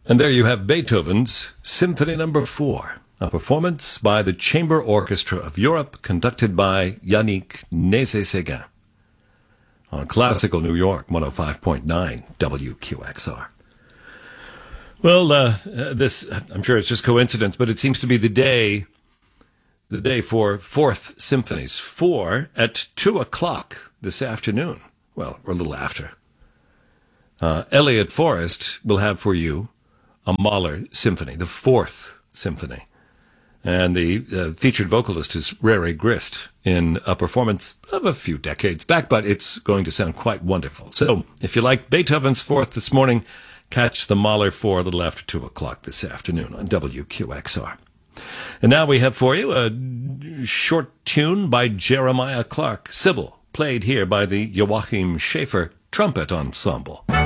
And there you have Beethoven's Symphony No. 4, a performance by the Chamber Orchestra of Europe, conducted by Yannick Nézet-Séguin on Classical New York 105.9 WQXR. Well, this, I'm sure it's just coincidence, but it seems to be the day for Fourth Symphonies, 4 at 2 o'clock this afternoon. Well, or a little after. Elliot Forrest will have for you a Mahler symphony, the Fourth Symphony. And the featured vocalist is Rere Grist in a performance of a few decades back, but it's going to sound quite wonderful. So if you like Beethoven's Fourth this morning, catch the Mahler 4 a little after 2 o'clock this afternoon on WQXR. And now we have for you a short tune by Jeremiah Clark, Sybil, played here by the Joachim Schaefer Trumpet Ensemble.